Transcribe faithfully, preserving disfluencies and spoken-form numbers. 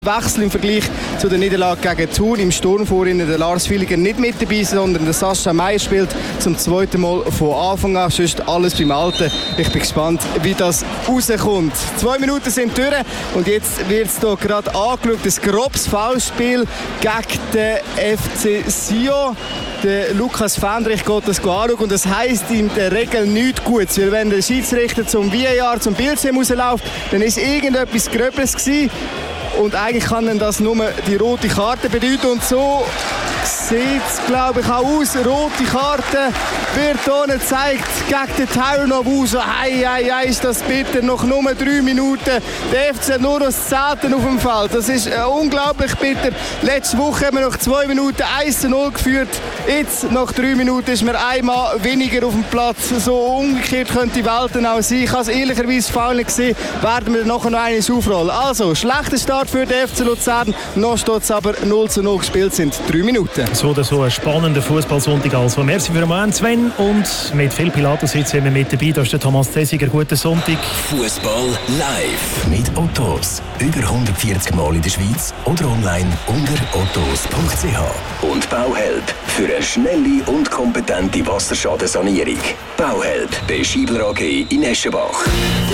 Wechsel im Vergleich zu der Niederlage gegen Thun. Im Sturm vorhin der Lars Villiger nicht mit dabei, sondern der Sascha Meyer spielt zum zweiten Mal von Anfang an. Sonst alles beim Alten. Ich bin gespannt, wie das rauskommt. Zwei Minuten sind durch und jetzt wird es hier gerade angeschaut. Ein grobes Foulspiel gegen den F C Sion. Der Lukas Fendrich geht das anschauen und das heisst in der Regel nichts Gutes. Weil wenn der Schiedsrichter zum V A R, zum Bildschirm rausläuft, dann ist irgendetwas Gröberes gewesen. Und eigentlich kann dann das nur die rote Karte bedeuten. Und so sieht es, glaube ich, auch aus. Rote Karte wird hier gezeigt gegen den Tyrone Wusu. Hei, hei, hei, ist das bitter. Noch nur drei Minuten. Der F C hat nur noch das Zehnte auf dem Feld. Das ist äh, unglaublich bitter. Letzte Woche haben wir nach zwei Minuten eins zu null geführt. Jetzt, nach drei Minuten, ist man einmal weniger auf dem Platz. So umgekehrt könnte die Welt dann auch sein. Ich habe es ehrlicherweise faul nicht gesehen. Werden wir nachher noch eines aufrollen. Also, schlechter Start für den F C Luzern. Noch steht es aber null zu null. Gespielt sind drei Minuten. So oder so ein spannender Fußballsonntag. Also, merci für den Moment, Sven. Und mit viel Pilatus sitzen wir mit dabei. Da ist der Thomas Zesiger. Guten Sonntag. Fußball live mit Ottos. Über hundertvierzig Mal in der Schweiz oder online unter ottos punkt c h. Und Bauhelp für eine schnelle und kompetente Wasserschadensanierung. Bauhelp bei Schiebler A G in Eschenbach.